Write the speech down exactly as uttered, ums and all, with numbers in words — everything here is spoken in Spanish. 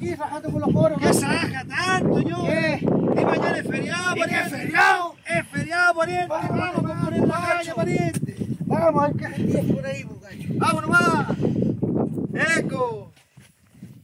aquí rajando con los coros. ¿Qué saca tanto, yo? ¿Qué? Y mañana es feriado, ¿Y qué pariente. es feriado? Es feriado, pariente. Vamos, Vamos a vamos, componer la macho. calle, pariente. Vamos a ver qué es el día por ahí, muchacho. Vámonos más. Eco.